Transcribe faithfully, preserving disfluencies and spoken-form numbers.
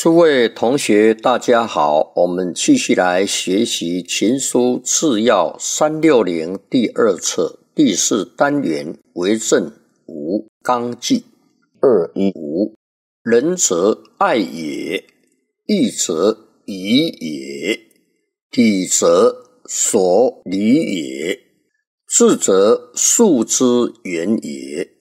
诸位同学大家好，我们继续来学习情书次要三六零第二册第四单元为政五纲纪二一五。仁则爱也，义则宜也，礼则所礼也，智则数之远也。